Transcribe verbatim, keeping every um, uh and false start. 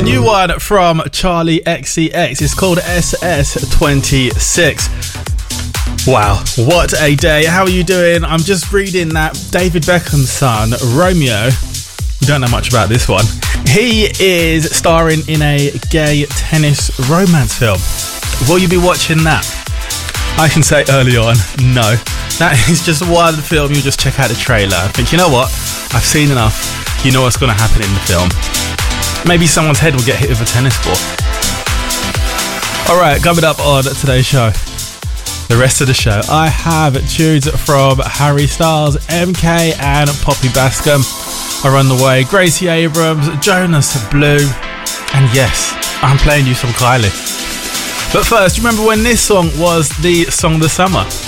New one from Charlie X C X. It's called S S twenty-six. Wow, what a day. How are you doing? I'm just reading that David Beckham's son, Romeo, we don't know much about this one. He is starring in a gay tennis romance film. Will you be watching that? I can say early on, no. That is just one film. You just check out the trailer and think, you know what? I've seen enough. You know what's going to happen in the film. Maybe someone's head will get hit with a tennis ball. Alright, coming up on today's show, the rest of the show, I have tunes from Harry Styles, M K and Poppy Bascom are on the way. Gracie Abrams, Jonas Blue, and yes, I'm playing you some Kylie. But first, you remember when this song was the song of the summer?